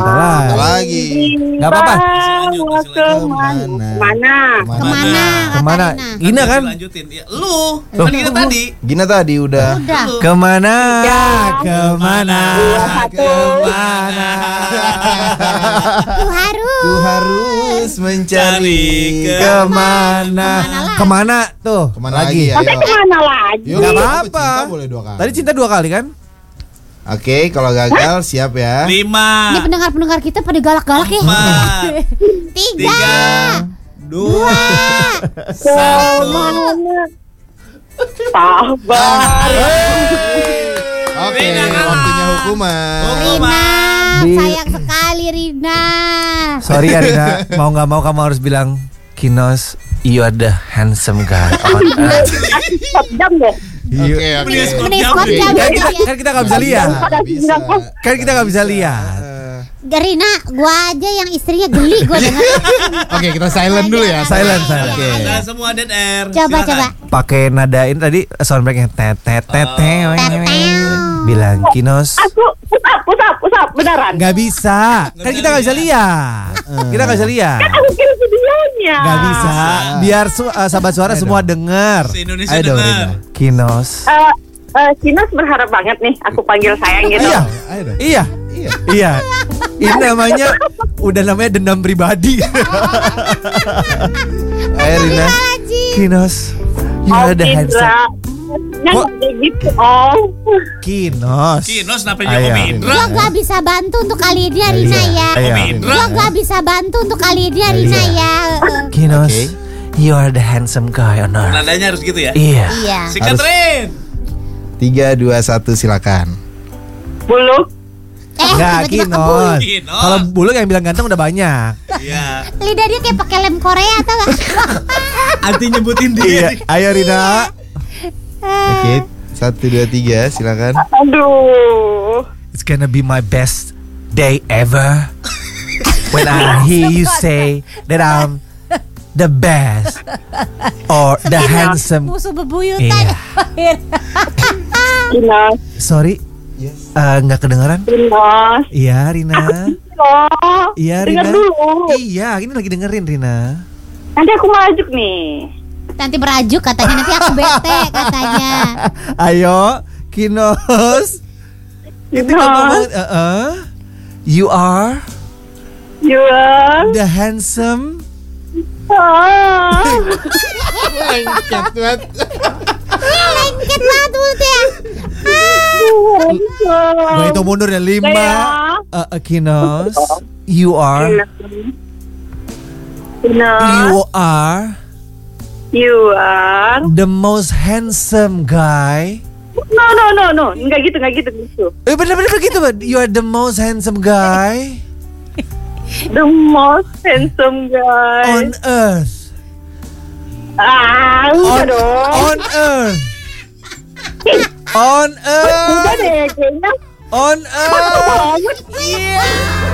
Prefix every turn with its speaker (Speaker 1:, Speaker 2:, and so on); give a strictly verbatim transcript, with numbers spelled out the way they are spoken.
Speaker 1: Bentar lagi.
Speaker 2: Bentar lagi.
Speaker 1: Gak apa-apa.
Speaker 3: Lanjut,
Speaker 2: Kemana?
Speaker 4: Kemana?
Speaker 3: Kemana?
Speaker 1: Kemana? Gina kan?
Speaker 3: Lanjutin. Ya, lu. Kan Gina tadi.
Speaker 2: Gina tadi udah.
Speaker 3: Udah.
Speaker 1: Kemana?
Speaker 4: Tiga.
Speaker 1: Kemana?
Speaker 4: Dua, satu.
Speaker 1: Kemana?
Speaker 3: Ku harus.
Speaker 2: Ku harus mencari
Speaker 3: ke-
Speaker 1: Kemana? Kemana tuh?
Speaker 2: Kemana
Speaker 1: lagi?
Speaker 2: lagi?
Speaker 4: Sampai
Speaker 2: Ayo.
Speaker 4: kemana lagi?
Speaker 2: Yuk,
Speaker 1: Gak
Speaker 2: apa
Speaker 1: apa-apa.
Speaker 2: cinta boleh dua kali.
Speaker 1: Tadi cinta dua kali kan?
Speaker 2: Oke, kalau gagal siap ya.
Speaker 3: Lima.
Speaker 5: Ini pendengar-pendengar kita pada galak-galak ya.
Speaker 3: Empat.
Speaker 5: Tiga.
Speaker 3: Tiga. Dua. Satu.
Speaker 4: Kemana? Sabar.
Speaker 2: Oke,
Speaker 3: Rina kalah.
Speaker 2: waktunya hukuman.
Speaker 5: Rina,
Speaker 1: Di-
Speaker 5: sayang sekali Rina.
Speaker 1: Sorry ya Rina, mau nggak mau kamu harus bilang Kinos, you are the handsome guy on earth.
Speaker 4: Stop jam deh.
Speaker 1: You-
Speaker 2: Oke, oke.
Speaker 3: Mending skor
Speaker 5: Mending
Speaker 3: jam.
Speaker 5: skor jam.
Speaker 1: Kan kita kan kita nggak bisa lihat,
Speaker 2: Nggak bisa.
Speaker 1: kan kita nggak bisa lihat.
Speaker 5: Rina, gua aja yang istrinya geli gua denger.
Speaker 2: Oke, kita silent dulu ya.
Speaker 1: Silent, silent.
Speaker 2: Oke.
Speaker 3: Anda semua dead air.
Speaker 5: Coba
Speaker 3: Silakan.
Speaker 5: coba.
Speaker 1: Pakai nadain tadi soundtracknya tet tet tet tet. Bilang Kinos,
Speaker 4: Aku usap, usap, usap, beneran.
Speaker 1: nggak bisa, kan kita nggak bisa lihat, kita nggak bisa lihat.
Speaker 4: Aku kirim videonya.
Speaker 1: Nggak bisa, biar su- uh, sahabat suara semua denger.
Speaker 3: Se-Indonesia
Speaker 1: Ayo dong,
Speaker 3: denger.
Speaker 1: Rina. Kinos.
Speaker 4: Eh, eh, Kinos berharap banget nih aku panggil sayang gitu.
Speaker 1: Iya,
Speaker 2: Ayo dong.
Speaker 1: iya,
Speaker 2: Iya.
Speaker 1: iya. Ini namanya udah namanya dendam pribadi.
Speaker 2: Ayo Rina.
Speaker 1: Kinos, you
Speaker 4: Oh,
Speaker 1: are the handsome.
Speaker 4: Indra. Yang
Speaker 1: Kok-
Speaker 4: kayak gitu. Oh.
Speaker 1: Kinos.
Speaker 3: Kinos kenapa
Speaker 1: Ayo.
Speaker 3: jadi Om Indra?
Speaker 5: Gua gak bisa bantu untuk kali dia Rina ya.
Speaker 1: Ayo.
Speaker 3: Om Indra.
Speaker 5: Gua gak bisa bantu untuk kali dia Rina ya. Eh,
Speaker 1: Kinos,
Speaker 2: Oke.
Speaker 1: you are the handsome guy on earth.
Speaker 3: Nadanya harus gitu ya.
Speaker 1: Iya.
Speaker 5: Iya.
Speaker 3: Si Catherine.
Speaker 2: Tiga, dua, satu, silakan.
Speaker 4: Bulu.
Speaker 5: Eh,
Speaker 1: Enggak,
Speaker 5: tiba-tiba kebun.
Speaker 1: Kinos.
Speaker 3: Kinos.
Speaker 1: Kalau bulu yang bilang ganteng udah banyak.
Speaker 3: Iya.
Speaker 5: Lidah dia kayak pakai lem Korea atau gak?
Speaker 3: Anti nyebutin
Speaker 1: Iya,
Speaker 3: dia.
Speaker 1: ayo Rina.
Speaker 2: Oke, satu, dua, tiga, silakan.
Speaker 4: Aduh.
Speaker 1: It's gonna be my best day ever when I hear you say that I'm the best or the handsome.
Speaker 5: Musuh bebuyutan.
Speaker 1: Iya.
Speaker 4: Kinos.
Speaker 1: Sorry,
Speaker 2: Yes.
Speaker 1: eh, nggak kedengeran?
Speaker 4: Kinos.
Speaker 1: Iya Rina.
Speaker 4: Oh.
Speaker 1: Iya
Speaker 4: Dengar
Speaker 1: Rina.
Speaker 4: dulu.
Speaker 1: Iya, ini lagi dengerin Rina.
Speaker 4: Nanti aku merajuk nih.
Speaker 5: Nanti merajuk katanya, nanti aku bete katanya.
Speaker 1: Ayo, Kinos. Itu gampang
Speaker 4: Kinos.
Speaker 1: banget. Eh, eh. You are
Speaker 4: You are.
Speaker 1: the handsome.
Speaker 4: Ah.
Speaker 2: Lengket banget.
Speaker 5: Lengket banget mulutnya.
Speaker 1: Gue itu mundur ya lima.
Speaker 4: Saya.
Speaker 1: Eh, eh, Kinos. You are.
Speaker 4: Kinos.
Speaker 1: You are
Speaker 4: You are.
Speaker 1: the most handsome guy.
Speaker 4: No, no, no, no. Enggak gitu, enggak gitu, gitu.
Speaker 1: Eh bener-bener begitu, Bang. You are the most handsome guy
Speaker 4: The most handsome guy.
Speaker 1: on earth.
Speaker 4: Ah, udah
Speaker 1: On,
Speaker 4: dong.
Speaker 1: on earth. On
Speaker 4: Udah
Speaker 1: earth.
Speaker 4: deh, kayaknya.
Speaker 1: On earth.
Speaker 4: Banget.
Speaker 1: Yeah.